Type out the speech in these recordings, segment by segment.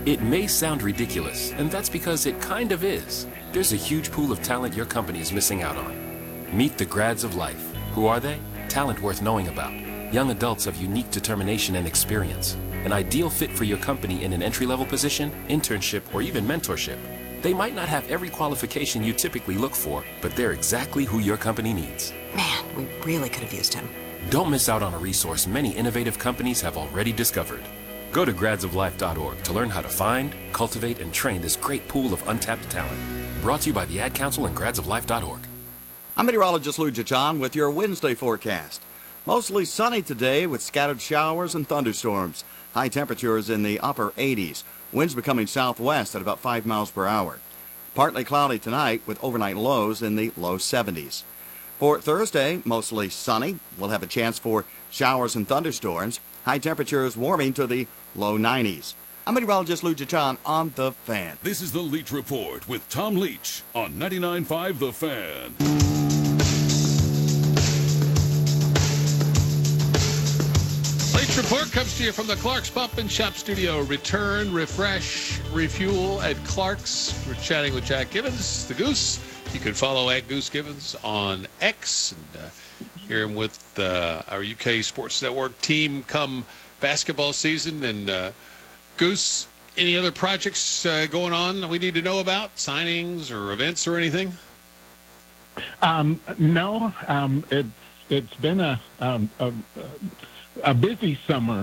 It may sound ridiculous, and that's because it kind of is. There's a huge pool of talent your company is missing out on. Meet the grads of life. Who are they? Talent worth knowing about. Young adults of unique determination and experience. An ideal fit for your company in an entry-level position, internship, or even mentorship. They might not have every qualification you typically look for, but they're exactly who your company needs. Man, we really could have used him. Don't miss out on a resource many innovative companies have already discovered. Go to gradsoflife.org to learn how to find, cultivate, and train this great pool of untapped talent. Brought to you by the Ad Council and gradsoflife.org. I'm meteorologist Lou Jachan with your Wednesday forecast. Mostly sunny today with scattered showers and thunderstorms. High temperatures in the upper 80s. Winds becoming southwest at about 5 miles per hour. Partly cloudy tonight with overnight lows in the low 70s. For Thursday, mostly sunny. We'll have a chance for showers and thunderstorms. High temperatures warming to the low 90s. I'm meteorologist Lou Jachan on The Fan. This is the Leach Report with Tom Leach on 99.5 The Fan. Leach Report comes to you from the Clark's Pump and Shop Studio. Return, refresh, refuel at Clark's. We're chatting with Jack Gibbons, the Goose. You can follow at Goose Gibbons on X and hear him with our UK Sports Network team come basketball season. And Goose, any other projects going on that we need to know about? Signings or events or anything? No. It's been a busy summer.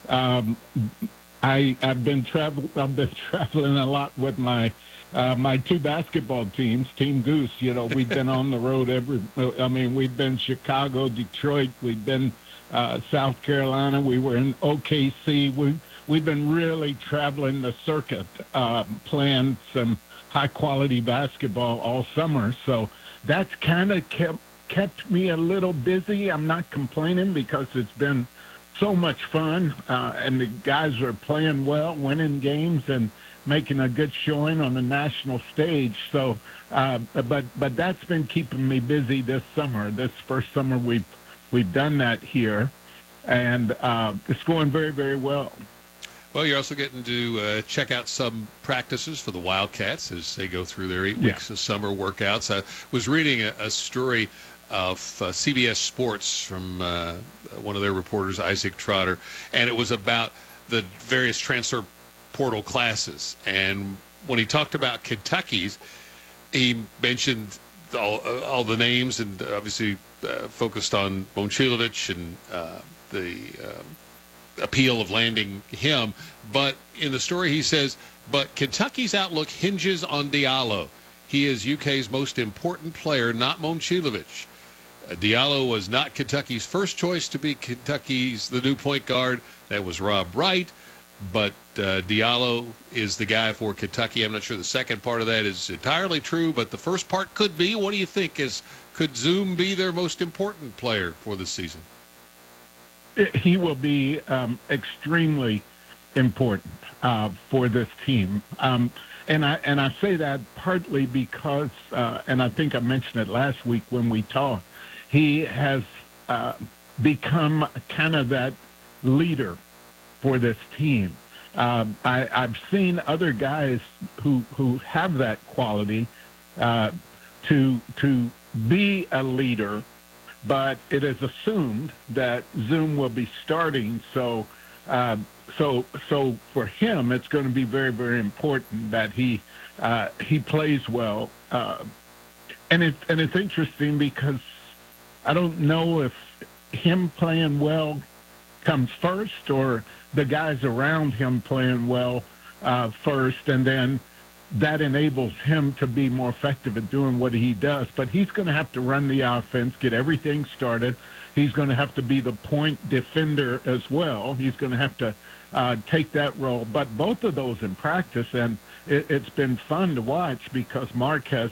I've been traveling a lot with my two basketball teams, Team Goose. You know, we've been on the road we've been Chicago, Detroit, we've been South Carolina, we were in OKC. We've been really traveling the circuit, playing some high-quality basketball all summer. So that's kind of kept me a little busy. I'm not complaining because it's been so much fun, and the guys are playing well, winning games, and making a good showing on the national stage. So, but that's been keeping me busy this summer. This first summer we've done that here, and it's going very, very well. Well, you're also getting to check out some practices for the Wildcats as they go through their 8 weeks of summer workouts. I was reading a story of CBS Sports from one of their reporters, Isaac Trotter, and it was about the various transfer portal classes. And when he talked about Kentucky's, he mentioned all the names and obviously focused on Momcilovic and the appeal of landing him. But in the story he says, but Kentucky's outlook hinges on Diallo. He is UK's most important player, not Momcilovic. Diallo was not Kentucky's first choice to be the new point guard. That was Rob Wright. But Diallo is the guy for Kentucky. I'm not sure the second part of that is entirely true, but the first part could be. What do you think? Could Zoom be their most important player for this season? He will be extremely important for this team. And I say that partly because, and I think I mentioned it last week when we talked, he has become kind of that leader for this team. I've seen other guys who have that quality to be a leader, but it is assumed that Zoom will be starting. So for him, it's going to be very, very important that he plays well. And it's interesting because I don't know if him playing well comes first or the guys around him playing well first, and then that enables him to be more effective at doing what he does. But he's going to have to run the offense, get everything started. He's going to have to be the point defender as well. He's going to have to take that role. But both of those in practice, and it's been fun to watch because Mark has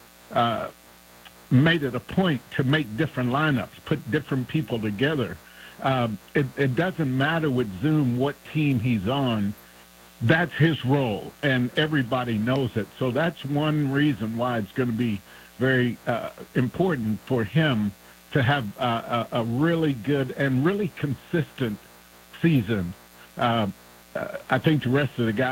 made it a point to make different lineups, put different people together. It doesn't matter with Zoom what team he's on. That's his role, and everybody knows it. So that's one reason why it's going to be very important for him to have a really good and really consistent season. I think the rest of the guys